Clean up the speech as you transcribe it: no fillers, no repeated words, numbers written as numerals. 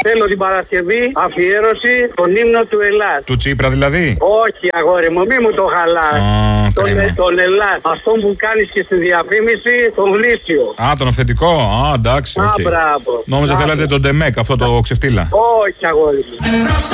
Θέλω την Παρασκευή αφιέρωση τον ύμνο του Ελλάς. Του Τσίπρα δηλαδή? Όχι, αγόρι μου, μη μου το χαλάς. Τον Ελλάς. Αυτό που κάνεις και στη διαφήμιση, τον Γνήσιο. Α, τον αυθεντικό. Α, εντάξει. Α, μπράβο. Νόμιζα θέλατε τον Ντεμέκ, αυτό το ξεφτύλα. Όχι, αγόρι μου.